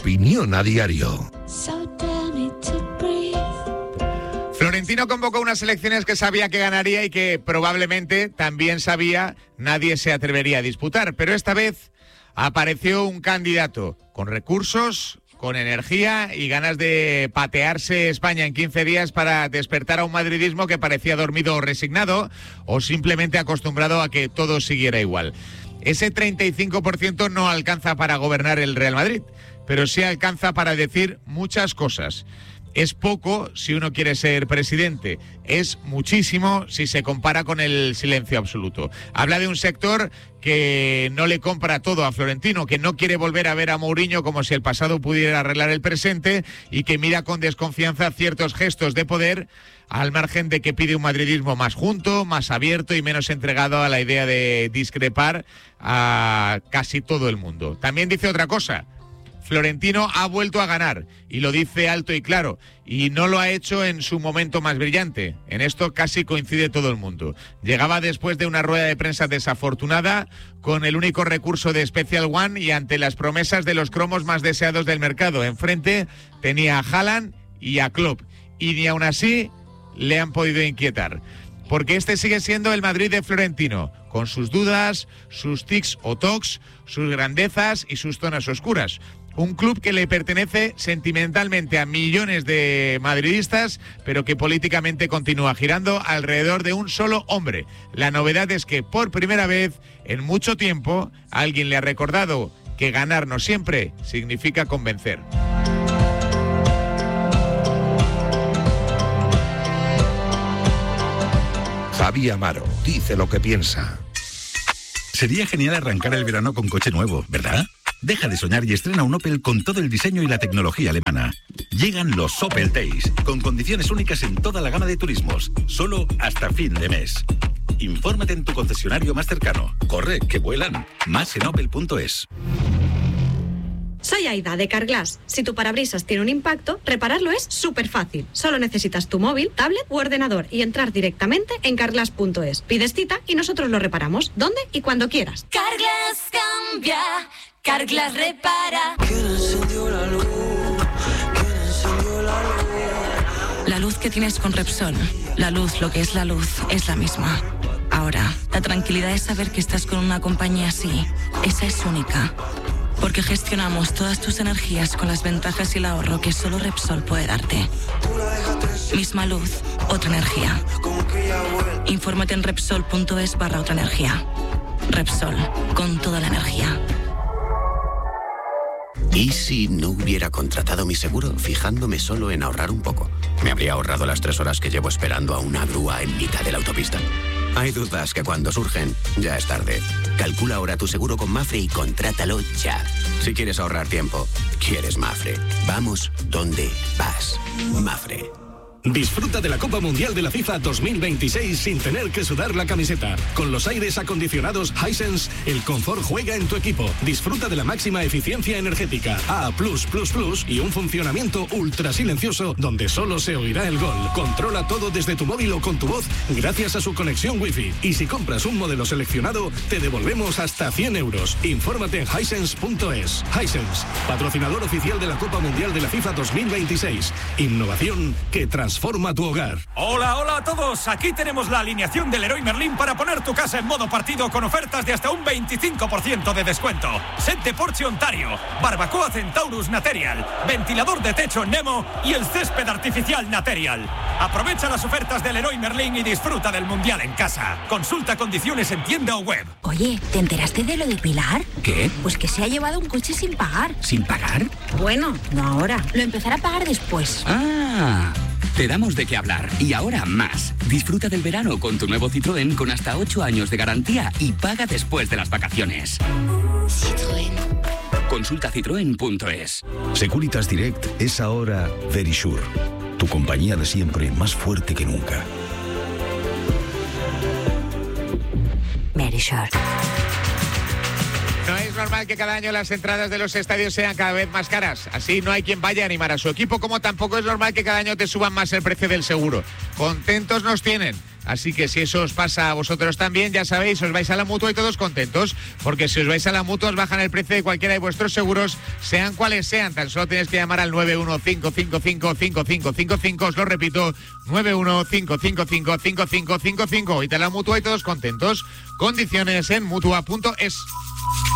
Opinión a Diario. Florentino convocó unas elecciones que sabía que ganaría y que probablemente también sabía nadie se atrevería a disputar. Pero esta vez apareció un candidato con recursos, con energía y ganas de patearse España en 15 días para despertar a un madridismo que parecía dormido o resignado o simplemente acostumbrado a que todo siguiera igual. Ese 35% no alcanza para gobernar el Real Madrid, pero sí alcanza para decir muchas cosas. Es poco si uno quiere ser presidente, es muchísimo si se compara con el silencio absoluto. Habla de un sector que no le compra todo a Florentino, que no quiere volver a ver a Mourinho como si el pasado pudiera arreglar el presente y que mira con desconfianza ciertos gestos de poder, al margen de que pide un madridismo más junto, más abierto y menos entregado a la idea de discrepar a casi todo el mundo. También dice otra cosa. Florentino ha vuelto a ganar y lo dice alto y claro, y no lo ha hecho en su momento más brillante. En esto casi coincide todo el mundo. Llegaba después de una rueda de prensa desafortunada, con el único recurso de Special One y ante las promesas de los cromos más deseados del mercado. Enfrente tenía a Haaland y a Klopp, y ni aún así le han podido inquietar. Porque este sigue siendo el Madrid de Florentino, con sus dudas, sus tics o tocs, sus grandezas y sus zonas oscuras. Un club que le pertenece sentimentalmente a millones de madridistas, pero que políticamente continúa girando alrededor de un solo hombre. La novedad es que por primera vez en mucho tiempo alguien le ha recordado que ganar no siempre significa convencer. Javi Amaro dice lo que piensa. Sería genial arrancar el verano con coche nuevo, ¿verdad? Deja de soñar y estrena un Opel con todo el diseño y la tecnología alemana. Llegan los Opel Days, con condiciones únicas en toda la gama de turismos, solo hasta fin de mes. Infórmate en tu concesionario más cercano. Corre, que vuelan. Más en opel.es. Soy Aida, de Carglass. Si tu parabrisas tiene un impacto, repararlo es súper fácil. Solo necesitas tu móvil, tablet u ordenador y entrar directamente en carglass.es. Pides cita y nosotros lo reparamos, donde y cuando quieras. Carglass cambia, Carglass repara. ¿Quién encendió la luz? ¿Quién encendió la luz? La luz que tienes con Repsol, la luz, lo que es la luz, es la misma. Ahora, la tranquilidad es saber que estás con una compañía así. Esa es única. Porque gestionamos todas tus energías con las ventajas y el ahorro que solo Repsol puede darte. Misma luz, otra energía. Infórmate en Repsol.es/otra energía. Repsol, con toda la energía. ¿Y si no hubiera contratado mi seguro fijándome solo en ahorrar un poco? ¿Me habría ahorrado las 3 horas que llevo esperando a una grúa en mitad de la autopista? Hay dudas que cuando surgen, ya es tarde. Calcula ahora tu seguro con Mafre y contrátalo ya. Si quieres ahorrar tiempo, quieres Mafre. Vamos donde vas. Mafre. Disfruta de la Copa Mundial de la FIFA 2026 sin tener que sudar la camiseta. Con los aires acondicionados Hisense, el confort juega en tu equipo. Disfruta de la máxima eficiencia energética A+++ y un funcionamiento ultra silencioso donde solo se oirá el gol. Controla todo desde tu móvil o con tu voz gracias a su conexión Wi-Fi. Y si compras un modelo seleccionado, te devolvemos hasta 100 euros. Infórmate en Hisense.es. Hisense, patrocinador oficial de la Copa Mundial de la FIFA 2026. Innovación que transforma tu hogar. Hola, hola a todos. Aquí tenemos la alineación del Leroy Merlin para poner tu casa en modo partido con ofertas de hasta un 25% de descuento. Set de Porsche Ontario, barbacoa Centaurus Material, ventilador de techo Nemo y el césped artificial Material. Aprovecha las ofertas del Leroy Merlin y disfruta del Mundial en casa. Consulta condiciones en tienda o web. Oye, ¿te enteraste de lo de Pilar? ¿Qué? Pues que se ha llevado un coche sin pagar. ¿Sin pagar? Bueno, no ahora. Lo empezará a pagar después. ¡Ah! Te damos de qué hablar y ahora más. Disfruta del verano con tu nuevo Citroën con hasta 8 años de garantía y paga después de las vacaciones. Citroën. Consulta citroen.es. Securitas Direct es ahora Verisure, tu compañía de siempre más fuerte que nunca. Verisure. No es normal que cada año las entradas de los estadios sean cada vez más caras. Así no hay quien vaya a animar a su equipo, como tampoco es normal que cada año te suban más el precio del seguro. Contentos nos tienen. Así que si eso os pasa a vosotros también, ya sabéis, os vais a la Mutua y todos contentos, porque si os vais a la Mutua os bajan el precio de cualquiera de vuestros seguros, sean cuales sean. Tan solo tenéis que llamar al 915555555, os lo repito, 915555555, y te la Mutua y todos contentos. Condiciones en Mutua.es.